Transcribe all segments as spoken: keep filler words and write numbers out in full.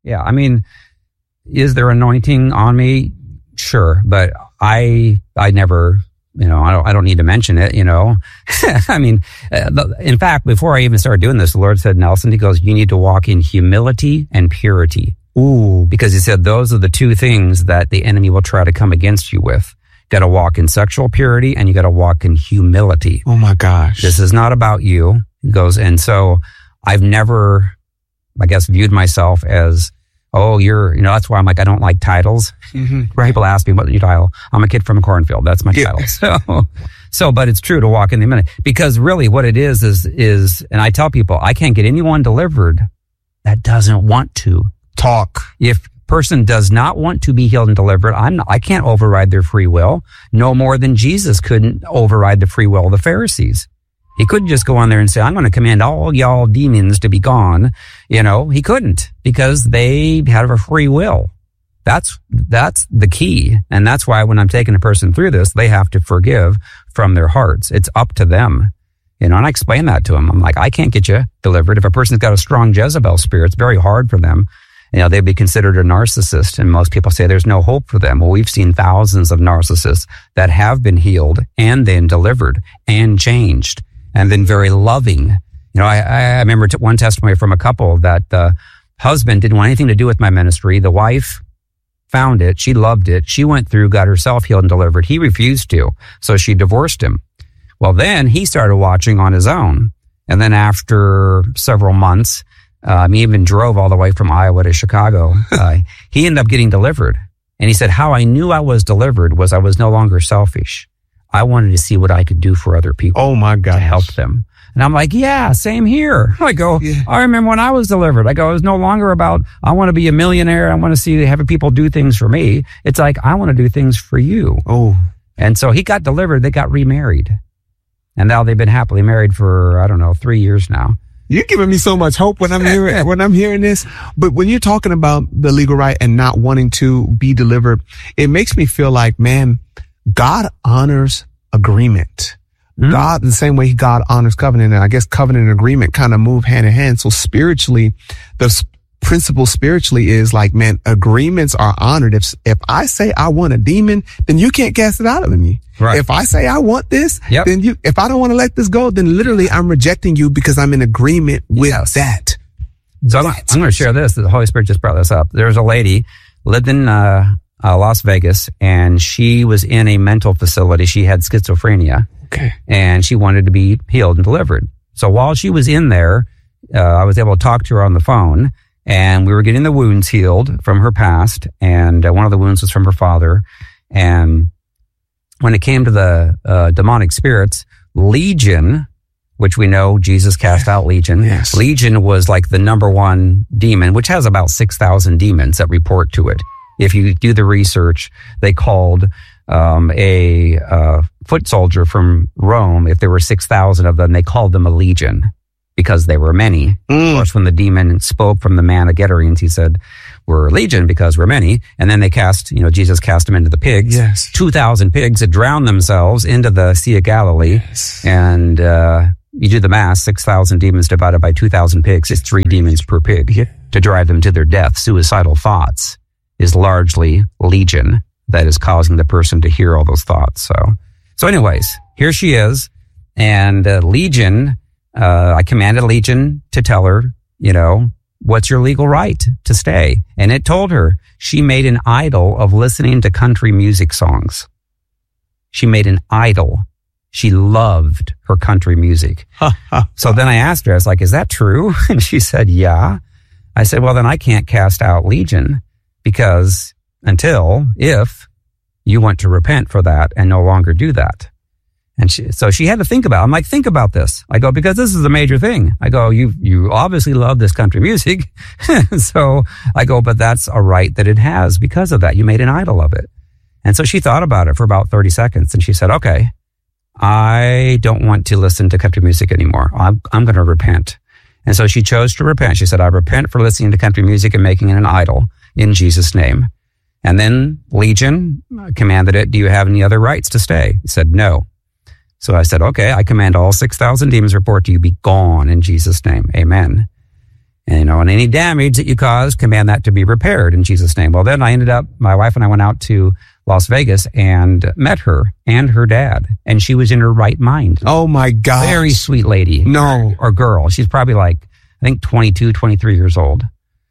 Yeah. I mean, is there anointing on me? Sure. But I, I never, you know, I don't, I don't need to mention it, you know. I mean, uh, the, in fact, before I even started doing this, the Lord said, Nelson, he goes, you need to walk in humility and purity. Ooh. Because he said, those are the two things that the enemy will try to come against you with. You got to walk in sexual purity and you got to walk in humility. Oh my gosh. This is not about you. He goes, and so I've never, I guess, viewed myself as, oh, you're, you know, that's why I'm like, I don't like titles. Mm-hmm. Right. People ask me, what's your title? I'm a kid from a cornfield. That's my Yeah. title. So, so, but it's true to walk in the minute, because really what it is, is, is, and I tell people, I can't get anyone delivered that doesn't want to. Talk. If person does not want to be healed and delivered, I'm not, I can't override their free will, no more than Jesus couldn't override the free will of the Pharisees. He couldn't just go on there and say, I'm going to command all y'all demons to be gone. You know, he couldn't, because they had a free will. That's, that's the key. And that's why when I'm taking a person through this, they have to forgive from their hearts. It's up to them. You know, and I explain that to them. I'm like, I can't get you delivered. If a person's got a strong Jezebel spirit, it's very hard for them. You know, they'd be considered a narcissist, and most people say there's no hope for them. Well, we've seen thousands of narcissists that have been healed and then delivered and changed and been very loving. You know, I, I remember t- one testimony from a couple that the husband didn't want anything to do with my ministry. The wife found it. She loved it. She went through, got herself healed and delivered. He refused to, so she divorced him. Well, then he started watching on his own. And then after several months, Um, he even drove all the way from Iowa to Chicago. Uh, he ended up getting delivered. And he said, how I knew I was delivered was I was no longer selfish. I wanted to see what I could do for other people. Oh my God. To help them. And I'm like, yeah, same here. I go, Yeah. I remember when I was delivered. I go, it was no longer about, I want to be a millionaire. I want to see having people do things for me. It's like, I want to do things for you. Oh. And so he got delivered. They got remarried. And now they've been happily married for, I don't know, three years now. You're giving me so much hope when I'm hearing when I'm hearing this. But when you're talking about the legal right and not wanting to be delivered, it makes me feel like, man, God honors agreement. Mm-hmm. God, the same way God honors covenant, and I guess covenant and agreement kind of move hand in hand. So spiritually, the s- principle spiritually is like, man, agreements are honored. If if I say I want a demon, then you can't cast it out of me. Right. If I say I want this, Yep. then you, if I don't want to let this go, then literally I'm rejecting you because I'm in agreement with Yes. that. So I'm, I'm going to share this. The Holy Spirit just brought this up. There's a lady lived in uh, uh, Las Vegas, and she was in a mental facility. She had schizophrenia, Okay. and she wanted to be healed and delivered. So while she was in there, uh, I was able to talk to her on the phone, and we were getting the wounds healed from her past. And uh, one of the wounds was from her father. And when it came to the uh, demonic spirits, Legion, which we know Jesus cast out Legion. Yes. Legion was like the number one demon, which has about six thousand demons that report to it. If you do the research, they called um, a uh, foot soldier from Rome, if there were six thousand of them, they called them a legion because they were many. Mm. Of course, when the demon spoke from the man of Gadarenes, he said, we're legion because we're many. And then they cast, you know, Jesus cast them into the pigs. Yes. two thousand pigs had drowned themselves into the Sea of Galilee. Yes. And uh, you do the math, six thousand demons divided by two thousand pigs is three demons per pig. Yeah. To drive them to their death. Suicidal thoughts is largely legion that is causing the person to hear all those thoughts. So, so anyways, here she is. And uh, Legion, uh, I commanded Legion to tell her, you know, what's your legal right to stay? And it told her she made an idol of listening to country music songs. She made an idol. She loved her country music. So then I asked her, I was like, is that true? And she said, yeah. I said, well, then I can't cast out Legion because until, if you want to repent for that and no longer do that. And she, so she had to think about it. I'm like, think about this. I go, because this is a major thing. I go, you, you obviously love this country music. So I go, but that's a right that it has because of that. You made an idol of it. And so she thought about it for about thirty seconds and she said, okay, I don't want to listen to country music anymore. I'm, I'm going to repent. And so she chose to repent. She said, I repent for listening to country music and making it an idol in Jesus' name. And then Legion commanded it, do you have any other rights to stay? He said, no. So I said, okay, I command all six thousand demons report to you, be gone in Jesus' name. Amen. And, you know, and any damage that you cause, command that to be repaired in Jesus' name. Well, then I ended up, my wife and I went out to Las Vegas and met her and her dad. And she was in her right mind. Oh my God. Very sweet lady. No. Or girl. She's probably like, I think twenty-two, twenty-three years old.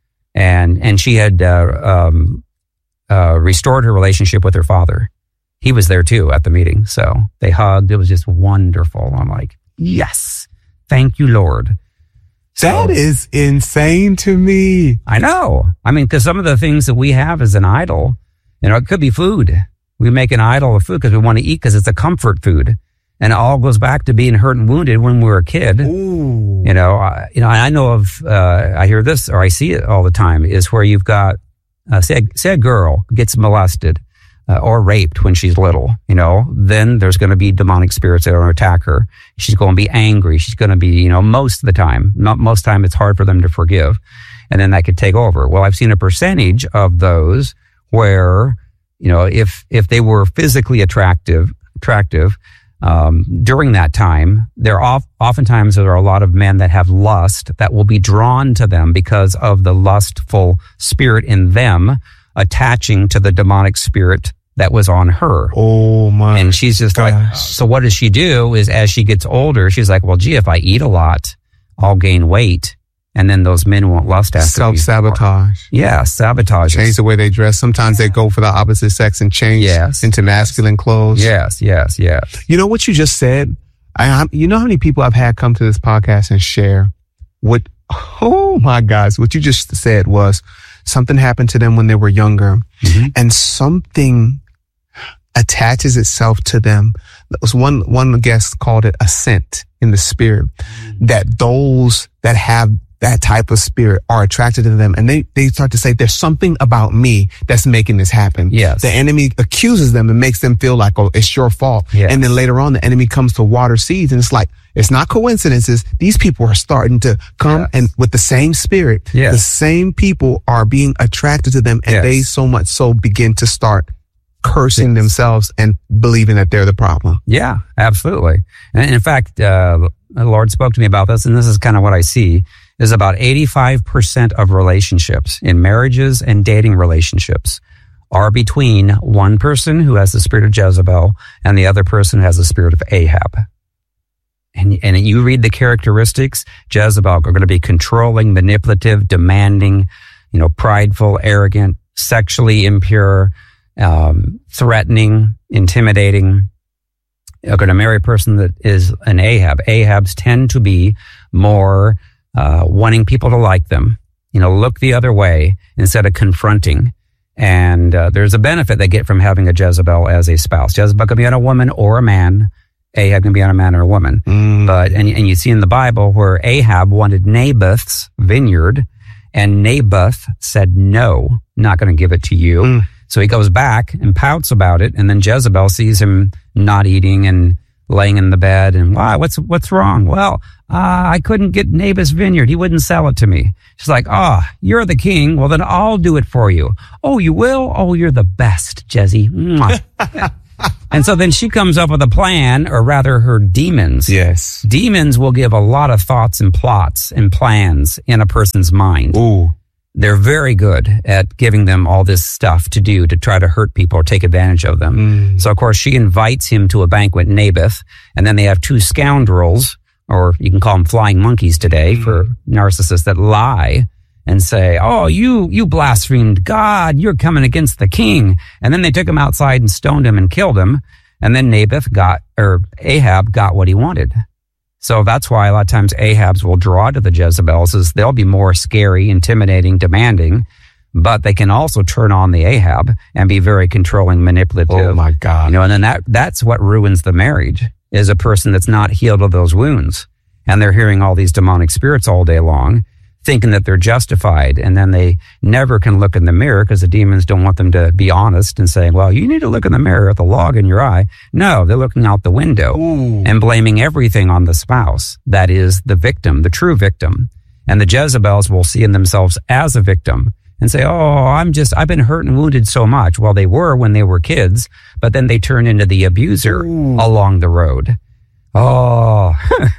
And, and she had, uh, um, uh, restored her relationship with her father. He was there too at the meeting. So they hugged. It was just wonderful. I'm like, yes, thank you, Lord. That so, is insane to me. I know. I mean, because some of the things that we have as an idol, you know, it could be food. We make an idol of food because we want to eat because it's a comfort food. And it all goes back to being hurt and wounded when we were a kid. Ooh. You know, I, you know, I know of, uh, I hear this or I see it all the time is where you've got, uh, say, say a girl gets molested uh, or raped when she's little, you know, then there's going to be demonic spirits that are going to attack her. She's going to be angry. She's going to be, you know, most of the time, not most time it's hard for them to forgive. And then that could take over. Well, I've seen a percentage of those where, you know, if, if they were physically attractive, attractive, um, during that time, there off, oftentimes there are a lot of men that have lust that will be drawn to them because of the lustful spirit in them attaching to the demonic spirit that was on her. Oh my. And she's just gosh. like, so what does she do is as she gets older, she's like, well, gee, if I eat a lot, I'll gain weight. And then those men won't lust after me. Self-sabotage. Yeah, sabotage. Change the way they dress. Sometimes they go for the opposite sex and change yes. into masculine clothes. Yes, yes, yes. You know what you just said? I, I, you know how many people I've had come to this podcast and share what, oh my gosh, what you just said was something happened to them when they were younger mm-hmm. and something attaches itself to them. There was one, one guest called it a scent in the spirit mm-hmm. that those that have that type of spirit are attracted to them. And they, they start to say, there's something about me that's making this happen. Yes. The enemy accuses them and makes them feel like, oh, it's your fault. Yes. And then later on, the enemy comes to water seeds. And it's like, it's not coincidences. These people are starting to come yes. and with the same spirit, yes. the same people are being attracted to them. And yes. they so much so begin to start cursing yes. themselves and believing that they're the problem. Yeah, absolutely. And in fact, uh, the Lord spoke to me about this, and this is kind of what I see, is about eighty-five percent of relationships in marriages and dating relationships are between one person who has the spirit of Jezebel and the other person who has the spirit of Ahab. And, and you read the characteristics, Jezebel are going to be controlling, manipulative, demanding, you know, prideful, arrogant, sexually impure, um, threatening, intimidating. You're going to marry a person that is an Ahab. Ahabs tend to be more uh, wanting people to like them, you know, look the other way instead of confronting. And uh, there's a benefit they get from having a Jezebel as a spouse. Jezebel can be on a woman or a man. Ahab can be on a man or a woman. Mm. But and, and you see in the Bible where Ahab wanted Naboth's vineyard, and Naboth said, no, not going to give it to you. Mm. So he goes back and pouts about it, and then Jezebel sees him not eating and laying in the bed, and why? What's what's wrong? Well, uh, I couldn't get Naboth's vineyard. He wouldn't sell it to me. She's like, oh, you're the king. Well, then I'll do it for you. Oh, you will? Oh, you're the best, Jezzy. And so then she comes up with a plan, or rather her demons. Yes. Demons will give a lot of thoughts and plots and plans in a person's mind. Ooh. They're very good at giving them all this stuff to do to try to hurt people or take advantage of them. Mm. So, of course, she invites him to a banquet, Naboth, and then they have two scoundrels, or you can call them flying monkeys today mm. for narcissists that lie and say, oh, you you blasphemed God, you're coming against the king. And then they took him outside and stoned him and killed him. And then Naboth got, or Ahab got what he wanted. So that's why a lot of times Ahabs will draw to the Jezebels, is they'll be more scary, intimidating, demanding, but they can also turn on the Ahab and be very controlling, manipulative. Oh my God. You know, and then that that's what ruins the marriage, is a person that's not healed of those wounds. And they're hearing all these demonic spirits all day long, thinking that they're justified, and then they never can look in the mirror because the demons don't want them to be honest and saying, well, you need to look in the mirror at the log in your eye. No, they're looking out the window Ooh. and blaming everything on the spouse. That is the victim, the true victim. And the Jezebels will see in themselves as a victim and say, oh, I'm just, I've been hurt and wounded so much. Well, they were when they were kids, but then they turn into the abuser Ooh. along the road. Oh,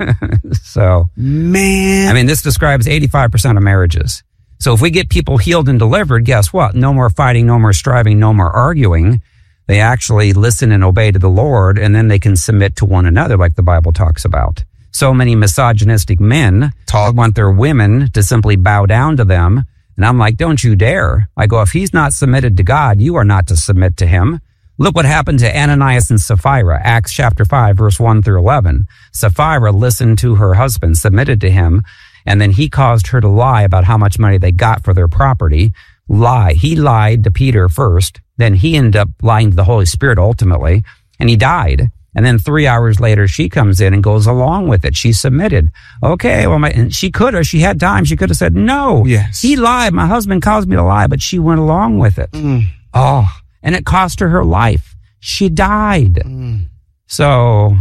so, man. I mean, this describes eighty-five percent of marriages. So if we get people healed and delivered, guess what? No more fighting, no more striving, no more arguing. They actually listen and obey to the Lord, and then they can submit to one another like the Bible talks about. So many misogynistic men Talk. want their women to simply bow down to them. And I'm like, don't you dare. I go, if he's not submitted to God, you are not to submit to him. Look what happened to Ananias and Sapphira, Acts chapter five, verse one through eleven. Sapphira listened to her husband, submitted to him, and then he caused her to lie about how much money they got for their property. Lie. He lied to Peter first. Then he ended up lying to the Holy Spirit ultimately, and he died. And then three hours later, she comes in and goes along with it. She submitted. Okay, well, my, and she could have. She had time. She could have said, no, yes. He lied. My husband caused me to lie, but she went along with it. Mm. Oh, and it cost her her life. She died. Mm. So,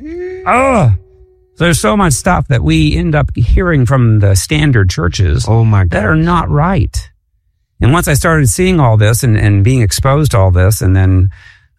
oh, there's so much stuff that we end up hearing from the standard churches Oh my God. that are not right. And once I started seeing all this and, and being exposed to all this, and then,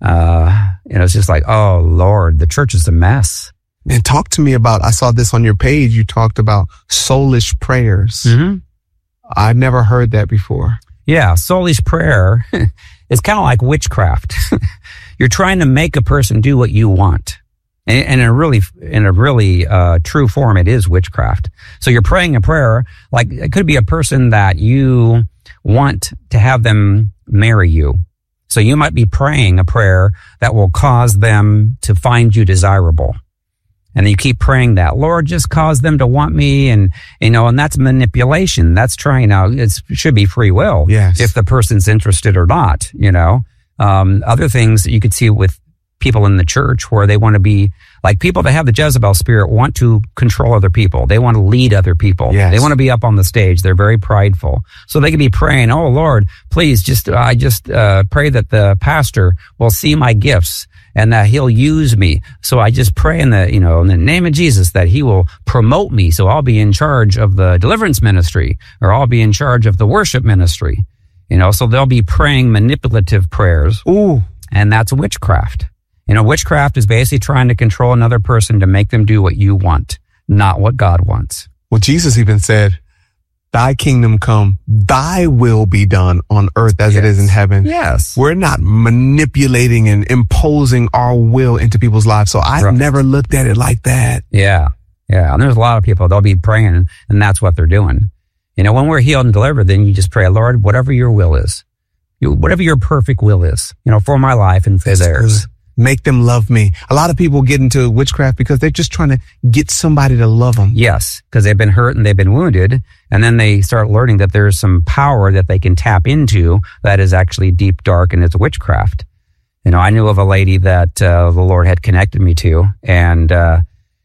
uh, you know, it's just like, oh, Lord, the church is a mess. Man, talk to me about, I saw this on your page. You talked about soulish prayers. Mm-hmm. I've never heard that before. Yeah, soulish prayer is kind of like witchcraft. You're trying to make a person do what you want. And, and in a really, in a really uh, true form, it is witchcraft. So you're praying a prayer, like it could be a person that you want to have them marry you. So you might be praying a prayer that will cause them to find you desirable. And you keep praying that, Lord, just cause them to want me. And, you know, and that's manipulation. That's trying out. It should be free will. Yes. If the person's interested or not, you know. Um, other things that you could see with people in the church where they want to be like people that have the Jezebel spirit want to control other people. They want to lead other people. Yes. They want to be up on the stage. They're very prideful. So they could be praying, oh, Lord, please just, I just, uh, pray that the pastor will see my gifts and that he'll use me. So I just pray in the, you know, in the name of Jesus that he will promote me. So I'll be in charge of the deliverance ministry, or I'll be in charge of the worship ministry. You know, so they'll be praying manipulative prayers. Ooh. And that's witchcraft. You know, witchcraft is basically trying to control another person to make them do what you want, not what God wants. Well, Jesus even said, thy kingdom come, thy will be done on earth as Yes. it is in heaven. Yes. We're not manipulating and imposing our will into people's lives. So I've Right. never looked at it like that. Yeah. Yeah. And there's a lot of people, they'll be praying, and that's what they're doing. You know, when we're healed and delivered, then you just pray, Lord, whatever your will is, you, whatever your perfect will is, you know, for my life and for That's theirs. good. Make them love me. A lot of people get into witchcraft because they're just trying to get somebody to love them. Yes, because they've been hurt and they've been wounded. And then they start learning that there's some power that they can tap into that is actually deep, dark, and it's witchcraft. You know, I knew of a lady that uh, the Lord had connected me to, and uh,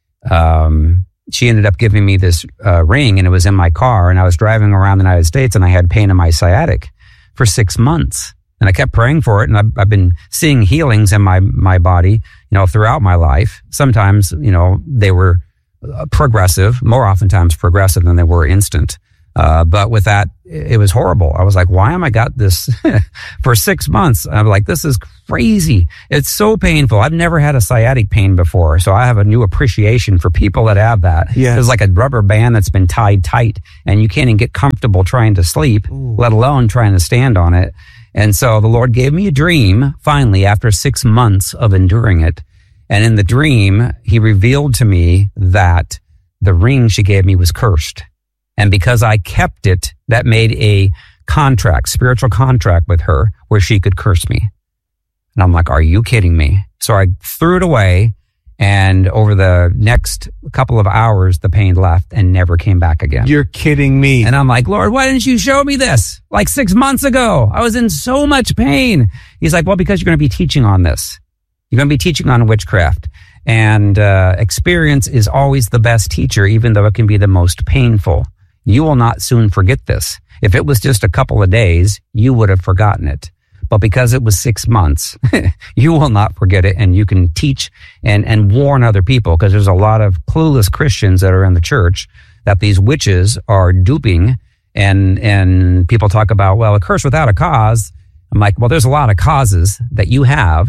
um, she ended up giving me this uh, ring, and it was in my car, and I was driving around the United States, and I had pain in my sciatic for six months. And I kept praying for it, and I've, I've been seeing healings in my, my body, you know, throughout my life. Sometimes, you know, they were uh, progressive, more oftentimes progressive than they were instant. Uh, but with that, it was horrible. I was like, why am I got this for six months? I'm like, this is crazy. It's so painful. I've never had a sciatic pain before. So I have a new appreciation for people that have that. Yes. It's like a rubber band that's been tied tight, and you can't even get comfortable trying to sleep, Ooh. let alone trying to stand on it. And so the Lord gave me a dream, finally, after six months of enduring it. And in the dream, he revealed to me that the ring she gave me was cursed. And because I kept it, that made a contract, spiritual contract with her where she could curse me. And I'm like, are you kidding me? So I threw it away. And over the next couple of hours, the pain left and never came back again. You're kidding me. And I'm like, Lord, why didn't you show me this? Like six months ago, I was in so much pain. He's like, well, because you're going to be teaching on this. You're going to be teaching on witchcraft. And uh, experience is always the best teacher, even though it can be the most painful. You will not soon forget this. If it was just a couple of days, you would have forgotten it. But because it was six months, you will not forget it, and you can teach and, and warn other people, because there's a lot of clueless Christians that are in the church that these witches are duping, and, and people talk about, well, a curse without a cause. I'm like, well, there's a lot of causes that you have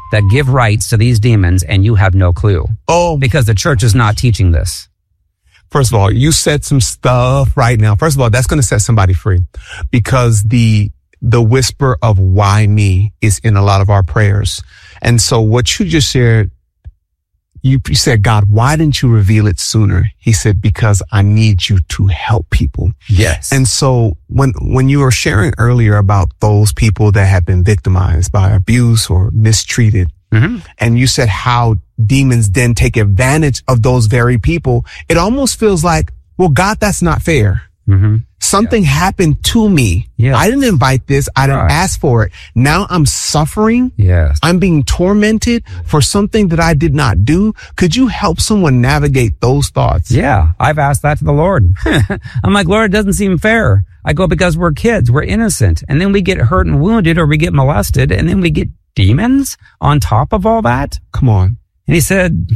that give rights to these demons and you have no clue. Oh, Because the church is not teaching this. first of all, you said some stuff right now. First of all, that's going to set somebody free, because the the whisper of why me is in a lot of our prayers. And so what you just shared, you, you said, God, why didn't you reveal it sooner? He said, because I need you to help people. Yes. And so when, when you were sharing earlier about those people that have been victimized by abuse or mistreated, Mm-hmm. and you said how demons then take advantage of those very people, it almost feels like, well, God, that's not fair. Mm-hmm. Something yeah. happened to me. Yes. I didn't invite this. I didn't Right. ask for it. Now I'm suffering. Yes. I'm being tormented for something that I did not do. Could you help someone navigate those thoughts? Yeah, I've asked that to the Lord. I'm like, Lord, it doesn't seem fair. I go, because we're kids, we're innocent. And then we get hurt and wounded, or we get molested, and then we get demons on top of all that. Come on. And he said,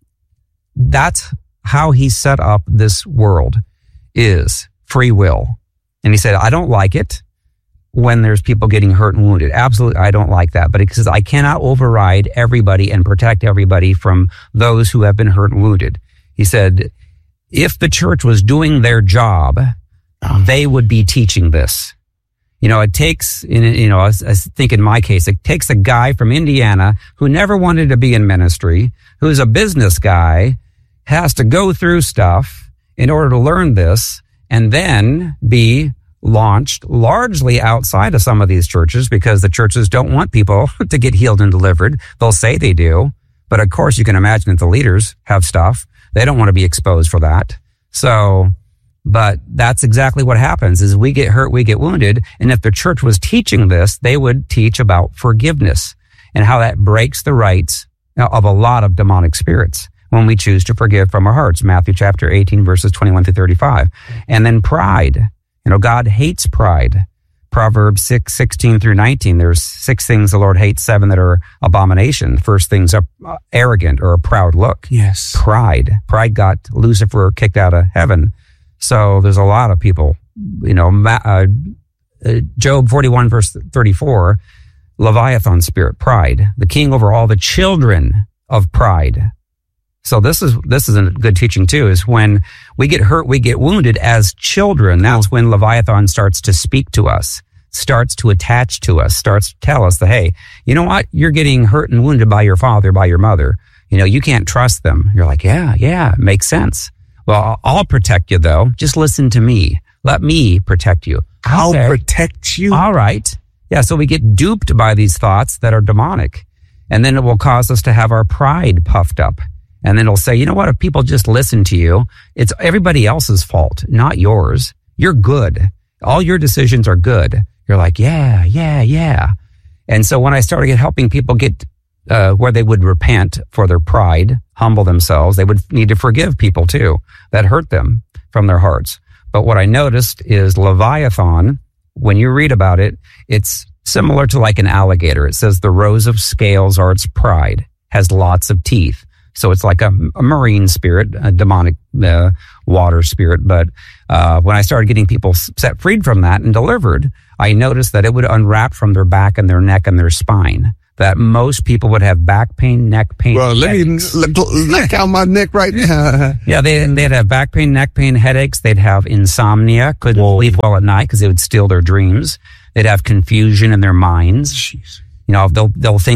that's how he set up this world, is free will. And he said, I don't like it when there's people getting hurt and wounded. Absolutely, I don't like that. But he says, I cannot override everybody and protect everybody from those who have been hurt and wounded. He said, if the church was doing their job, they would be teaching this. You know, it takes, you know, I think in my case, it takes a guy from Indiana who never wanted to be in ministry, who's a business guy, has to go through stuff in order to learn this, and then be launched largely outside of some of these churches, because the churches don't want people to get healed and delivered. They'll say they do, but of course you can imagine that the leaders have stuff. They don't want to be exposed for that. So, but that's exactly what happens, is we get hurt, we get wounded. And if the church was teaching this, they would teach about forgiveness and how that breaks the rights of a lot of demonic spirits when we choose to forgive from our hearts. Matthew chapter eighteen, verses twenty-one through thirty-five. And then pride. You know, God hates pride. Proverbs six, sixteen through nineteen. There's six things the Lord hates, seven that are abomination. First thing's a arrogant or a proud look. Yes. Pride. Pride got Lucifer kicked out of heaven. So there's a lot of people, you know, uh, Job forty-one, verse thirty-four, Leviathan spirit, pride, the king over all the children of pride. So this is, this is a good teaching too, is when we get hurt, we get wounded as children. That's when Leviathan starts to speak to us, starts to attach to us, starts to tell us that, hey, you know what? You're getting hurt and wounded by your father, by your mother. You know, you can't trust them. You're like, yeah, yeah, makes sense. Well, I'll protect you though. Just listen to me. Let me protect you. I'll Okay. protect you. All right. Yeah. So we get duped by these thoughts that are demonic, and then it will cause us to have our pride puffed up. And then it'll say, you know what? If people just listen to you, it's everybody else's fault, not yours. You're good. All your decisions are good. You're like, yeah, yeah, yeah. And so when I started helping people get uh, where they would repent for their pride, humble themselves, they would need to forgive people too that hurt them from their hearts. But what I noticed is Leviathan, when you read about it, it's similar to like an alligator. It says the rows of scales are its pride, has lots of teeth. So it's like a, a marine spirit, a demonic uh, water spirit. But uh, when I started getting people set freed from that and delivered, I noticed that it would unwrap from their back and their neck and their spine. That most people would have back pain, neck pain. Well, let me look, look out my neck right now. Yeah, they, they'd have back pain, neck pain, headaches. They'd have insomnia, couldn't Whoa. sleep well at night because it would steal their dreams. They'd have confusion in their minds. Jeez. You know, they'll, they'll think